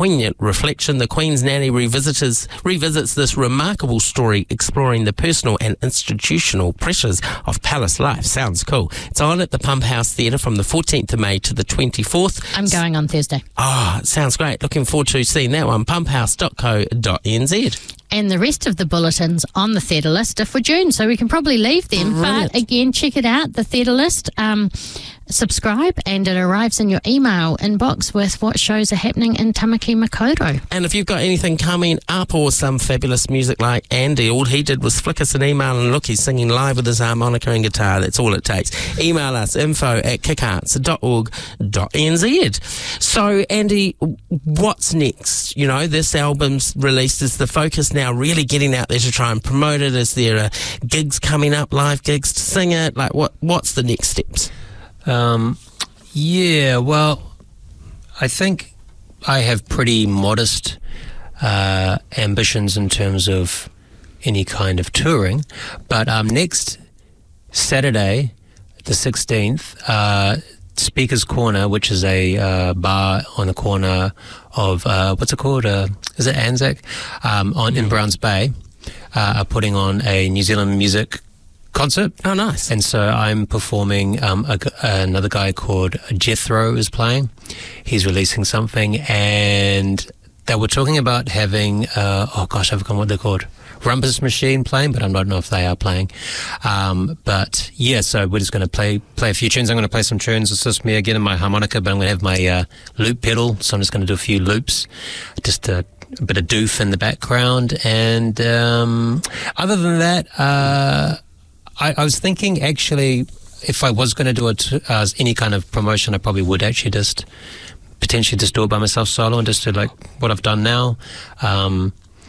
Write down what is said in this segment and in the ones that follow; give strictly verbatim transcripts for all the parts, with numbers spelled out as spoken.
poignant reflection, the Queen's Nanny revisits, revisits this remarkable story, exploring the personal and institutional pressures of palace life. Sounds cool. It's on at the Pump House Theatre from the fourteenth of May to the twenty-fourth. I'm going on Thursday. Oh, it sounds great. Looking forward to seeing that one. pump house dot co dot n z. And the rest of the bulletins on the theatre list are for June, so we can probably leave them. Brilliant. But again, check it out, the theatre list. Um, subscribe, and it arrives in your email inbox with what shows are happening in Tamaki Makaurau. And if you've got anything coming up or some fabulous music like Andy, all he did was flick us an email and look, he's singing live with his harmonica and guitar. That's all it takes. Email us, info at kickarts dot org dot n z. So, Andy, what's next? You know, this album's released. Is the focus now really getting out there to try and promote it? Is there uh, gigs coming up, live gigs to sing it? Like, what? what's the next steps? Um, yeah, well, I think I have pretty modest uh, ambitions in terms of any kind of touring. But um, next Saturday, the sixteenth, uh, Speaker's Corner, which is a uh, bar on the corner of, uh, what's it called? Uh, is it Anzac? Um, on, in Browns Bay, uh, are putting on a New Zealand music concert. Oh, nice. And so I'm performing. Um, a, another guy called Jethro is playing. He's releasing something, and they were talking about having, uh, oh gosh, I've forgotten what they're called. Rumpus Machine playing, but I don't know if they are playing. Um, but yeah, so we're just going to play play a few tunes. I'm going to play some tunes. It's just me again in my harmonica, but I'm going to have my uh, loop pedal, so I'm just going to do a few loops, just a, a bit of doof in the background. And um, other than that, uh, I, I was thinking actually, if I was going to do it as uh, any kind of promotion, I probably would actually just potentially just do it by myself solo and just do like what I've done now. Um,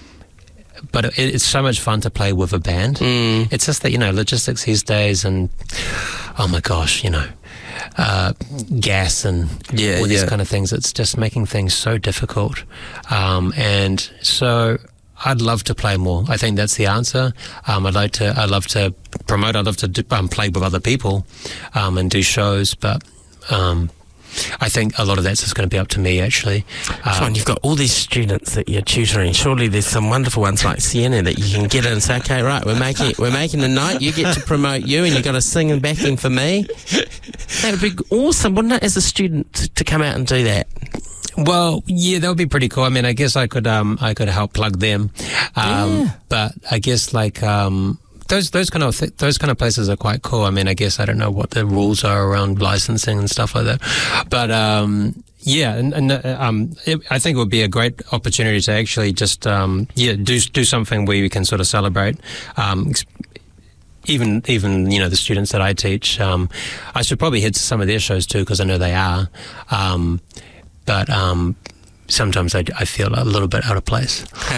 but it, it's so much fun to play with a band. Mm. It's just that, you know, logistics these days, and oh my gosh, you know, uh, gas and yeah, all these yeah. kind of things. It's just making things so difficult. Um, and so I'd love to play more. I think that's the answer. Um, I'd like to. I'd love to promote. I'd love to do, um, play with other people um, and do shows. But um, I think a lot of that's just going to be up to me, actually. Um, Fine, you've got all these students that you're tutoring. Surely there's some wonderful ones like Sienna that you can get in and say, okay, right, we're making we're making a night. You get to promote you, and you've got to sing and backing for me. That would be awesome, wouldn't it, as a student to, to come out and do that? Well, yeah, that would be pretty cool. I mean, I guess I could um I could help plug them, um, Yeah. but I guess like um those those kind of th- those kind of places are quite cool. I mean, I guess I don't know what the rules are around licensing and stuff like that, but um yeah, and, and uh, um it, I think it would be a great opportunity to actually just um yeah do do something where we can sort of celebrate. Um, ex- Even, even you know, the students that I teach, um, I should probably head to some of their shows too, because I know they are. Um, but um, sometimes I, I feel a little bit out of place.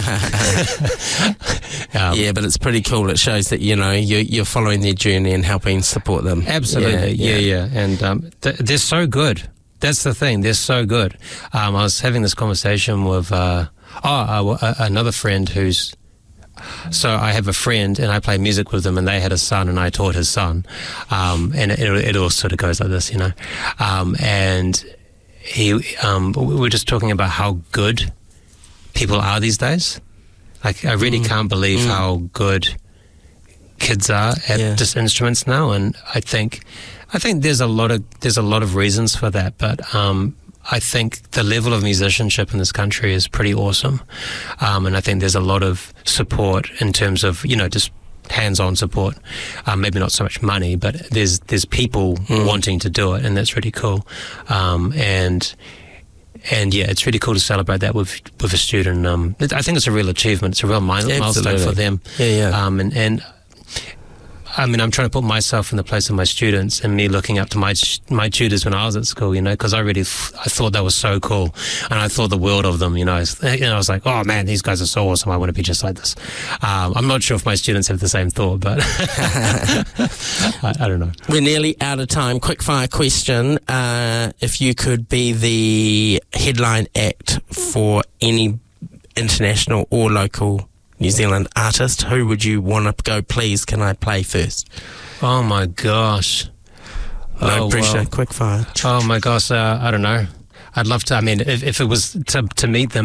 um, Yeah, but it's pretty cool. It shows that, you know, you're, you're following their journey and helping support them. Absolutely, yeah, yeah. yeah. And um, th- they're so good. That's the thing. They're so good. Um, I was having this conversation with uh, oh uh, another friend who's. So I have a friend, and I play music with them, and they had a son, and I taught his son, um, and it, it all sort of goes like this, you know. Um, and he, um, we were just talking about how good people are these days. Like, I really mm. can't believe mm. how good kids are at yeah. just instruments now, and I think, I think there's a lot of there's a lot of reasons for that, but. Um, I think the level of musicianship in this country is pretty awesome. Um, and I think there's a lot of support in terms of, you know, just hands-on support. Um, maybe not so much money, but there's there's people mm. wanting to do it, and that's really cool. Um, and and yeah, it's really cool to celebrate that with with a student. Um, it, I think it's a real achievement. It's a real mile- milestone for them. Yeah, yeah. Um, and, and I mean, I'm trying to put myself in the place of my students, and me looking up to my my tutors when I was at school, you know, because I really, I thought that was so cool, and I thought the world of them, you know. You know, I was like, oh man, these guys are so awesome. I want to be just like this. Um, I'm not sure if my students have the same thought, but I, I don't know. We're nearly out of time. Quick fire question. Uh, if you could be the headline act for any international or local New Zealand artist, who would you want to go, please, can I play first? Oh my gosh. No oh, pressure, well. quick fire. Oh my gosh, uh, I don't know. I'd love to, I mean, if, if it was to, to meet them,